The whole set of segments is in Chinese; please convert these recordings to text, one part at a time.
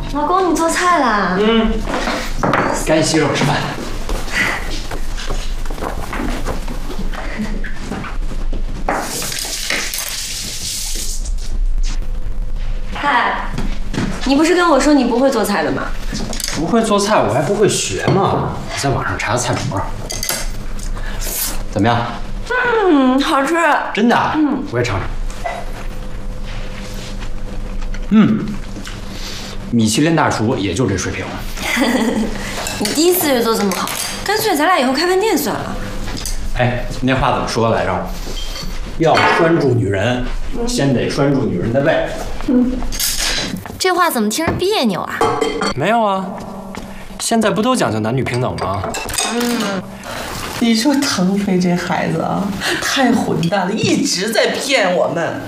老公，你做菜啦？ 赶紧洗手吃饭。 嗨，你不是跟我说你不会做菜的吗？ 不会做菜，我还不会学吗？我在网上查的菜谱。怎么样？ 好吃。 真的？我也尝尝。米其林大厨也就这水平。 你第一次就做这么好，干脆咱俩以后开饭店算了。 哎，那话怎么说来着？要拴住女人，先得拴住女人的胃。 这话怎么听着别扭啊？ 没有啊，现在不都讲究男女平等吗？ 你说腾飞这孩子啊，太混蛋了，一直在骗我们。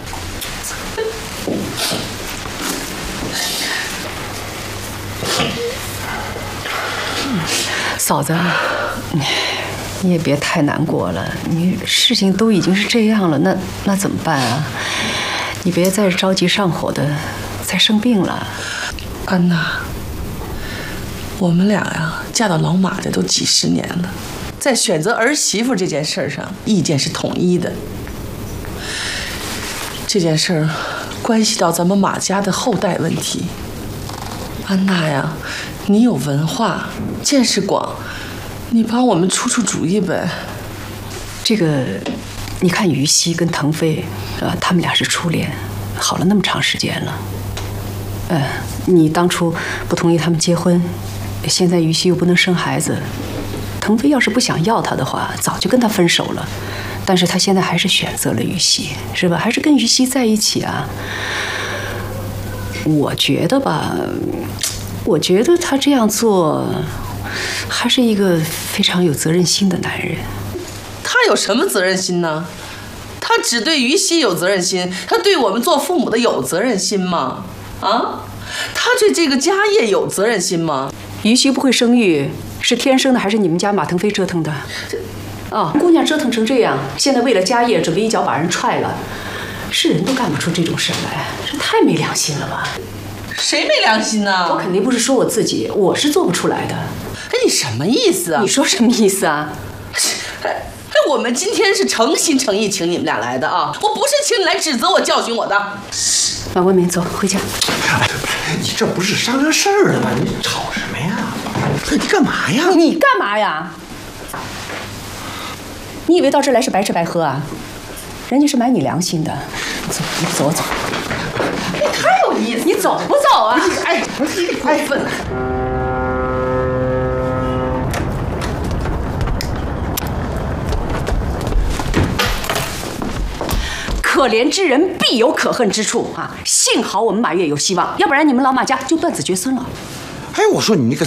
嫂子，你也别太难过了，你事情都已经是这样了，那怎么办啊？你别再着急上火的，再生病了。 安娜，我们俩呀，嫁到老马家都几十年了，在选择儿媳妇这件事上，意见是统一的。这件事儿关系到咱们马家的后代问题。安娜呀，你有文化，见识广，你帮我们出出主意呗。 这个，你看于西跟腾飞，他们俩是初恋，好了那么长时间了。你当初不同意他们结婚，现在于西又不能生孩子，腾飞要是不想要他的话，早就跟他分手了。但是他现在还是选择了于西，是吧？还是跟于西在一起啊。我觉得吧，我觉得他这样做，还是一个非常有责任心的男人。 他有什么责任心呢？他只对于西有责任心，他对我们做父母的有责任心吗？啊？他对这个家业有责任心吗？ 于西不会生育，是天生的还是你们家马腾飞折腾的？姑娘折腾成这样，现在为了家业准备一脚把人踹了，是人都干不出这种事来，这太没良心了吧？ 谁没良心呢？ 我肯定不是说我自己，我是做不出来的。 哎，你什么意思啊？ 你说什么意思啊？ 我们今天是诚心诚意请你们俩来的啊，我不是请你来指责我、教训我的。 马文明，走回家。 哎，你这不是商量事儿呢吗？你吵什么呀？你干嘛呀？ 你干嘛呀？你以为到这儿来是白吃白喝啊？人家是买你良心的。走，你走我走。 你太有意思， 你走不走啊？ 哎，不是你过分了。 可怜之人必有可恨之处啊！幸好我们马月有希望，要不然你们老马家就断子绝孙了。 哎，我说你那个